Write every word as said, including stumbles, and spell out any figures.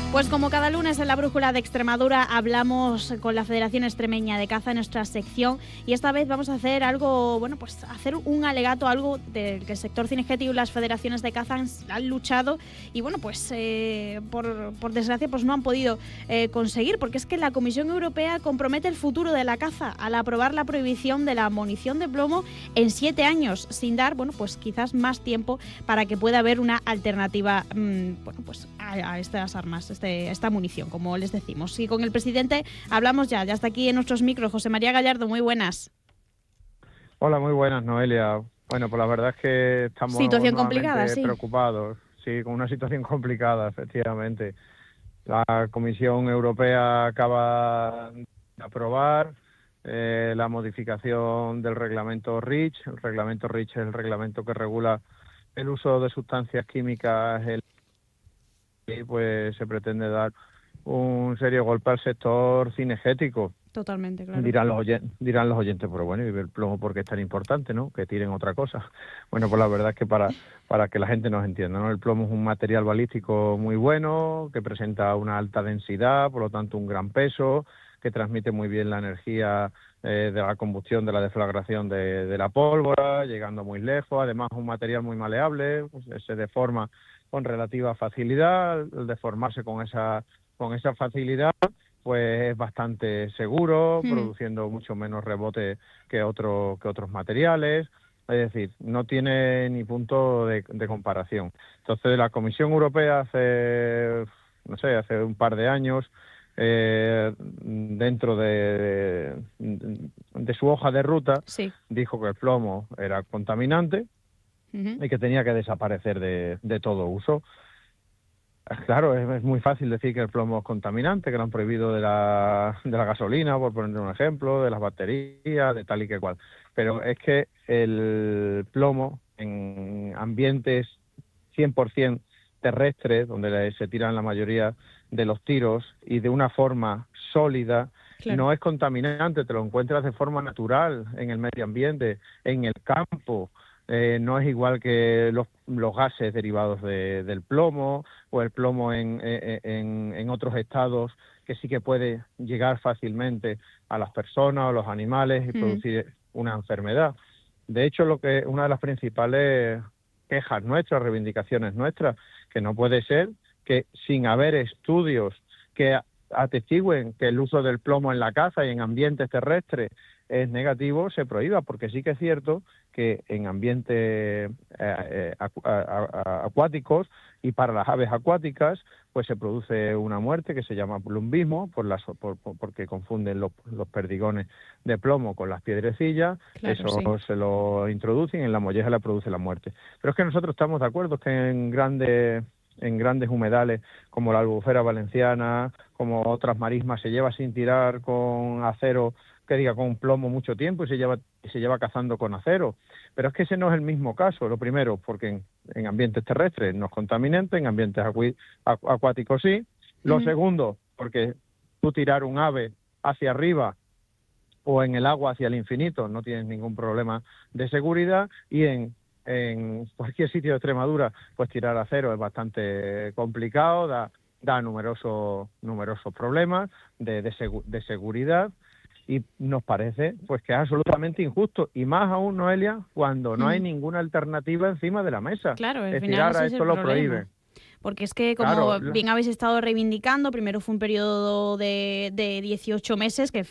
Pues como cada lunes en la Brújula de Extremadura hablamos con la Federación Extremeña de Caza en nuestra sección, y esta vez vamos a hacer algo, bueno, pues hacer un alegato, algo del que el sector cinegético y las federaciones de caza han, han luchado y bueno, pues eh, por, por desgracia pues no han podido eh, conseguir, porque es que la Comisión Europea compromete el futuro de la caza al aprobar la prohibición de la munición de plomo en siete años, sin dar, bueno, pues quizás más tiempo para que pueda haber una alternativa, mmm, bueno, pues a, a estas armas, este, esta munición, como les decimos. Y con el presidente hablamos ya, ya está aquí en nuestros micros. José María Gallardo, muy buenas. Hola, muy buenas, Noelia. Bueno, pues la verdad es que estamos situación complicada, sí. preocupados, sí, con una situación complicada, efectivamente. La Comisión Europea acaba de aprobar eh, la modificación del reglamento REACH. El reglamento REACH es el reglamento que regula el uso de sustancias químicas en y pues se pretende dar un serio golpe al sector cinegético. Totalmente, claro. Dirán los, oyentes, dirán los oyentes, pero bueno, ¿y el plomo por qué es tan importante, no? Que tiren otra cosa. Bueno, pues la verdad es que para, para que la gente nos entienda, ¿no? El plomo es un material balístico muy bueno, que presenta una alta densidad, por lo tanto un gran peso, que transmite muy bien la energía eh, de la combustión, de la deflagración de, de la pólvora, llegando muy lejos. Además, un material muy maleable, pues, se deforma con relativa facilidad. Al deformarse con esa, con esa facilidad, pues es bastante seguro, mm. produciendo mucho menos rebote que, otro, que otros materiales. Es decir, no tiene ni punto de, de comparación. Entonces, la Comisión Europea hace, no sé, hace un par de años, eh, dentro de, de, de su hoja de ruta, sí. dijo que el plomo era contaminante uh-huh. y que tenía que desaparecer de, de todo uso. Claro, es, es muy fácil decir que el plomo es contaminante, que lo han prohibido de la, de la gasolina, por poner un ejemplo, de las baterías, de tal y que cual. Pero es que el plomo en ambientes cien por ciento terrestres, donde se tiran la mayoría de los tiros y de una forma sólida, claro. no es contaminante, te lo encuentras de forma natural en el medio ambiente, en el campo. Eh, no es igual que los, los gases derivados de, del plomo o el plomo en, en, en otros estados, que sí que puede llegar fácilmente a las personas o los animales y mm. producir una enfermedad. De hecho, lo que una de las principales quejas nuestras, reivindicaciones nuestras, que no puede ser que sin haber estudios que atestiguen que el uso del plomo en la caza y en ambientes terrestres es negativo, se prohíba, porque sí que es cierto que en ambientes eh, eh, acu- a- a- acuáticos y para las aves acuáticas, pues se produce una muerte que se llama plumbismo, por las, por, por, porque confunden los, los perdigones de plomo con las piedrecillas, claro, eso sí. se lo introducen y en la molleja la produce la muerte. Pero es que nosotros estamos de acuerdo que en grandes... en grandes humedales como la albufera valenciana, como otras marismas, se lleva sin tirar con acero, que diga con plomo mucho tiempo y se lleva y se lleva cazando con acero. Pero es que ese no es el mismo caso. Lo primero, porque en, en ambientes terrestres no es contaminante, en ambientes acu- acu- acuáticos sí. Lo uh-huh. segundo, porque tú tirar un ave hacia arriba o en el agua hacia el infinito no tienes ningún problema de seguridad, y en en cualquier sitio de Extremadura, pues tirar acero es bastante complicado, da, da numerosos numerosos problemas de, de, segu- de seguridad, y nos parece pues que es absolutamente injusto, y más aún, Noelia, cuando no mm. hay ninguna alternativa encima de la mesa. Claro, al es final decir, ahora ese esto es el lo problema. prohíben. Porque es que, como claro, bien habéis estado reivindicando, primero fue un periodo de, de dieciocho meses, que